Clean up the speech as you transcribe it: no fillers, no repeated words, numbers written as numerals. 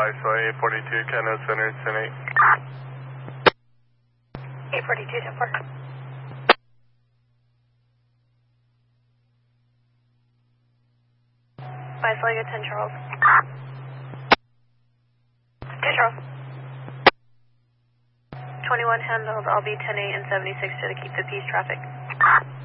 Viceroy 842, Canada Center, 10-8. 842, 10-4. Viceroy, 10 Charles. 10 Charles. 21 handled, I'll be 10-8 and 76 to keep the peace traffic.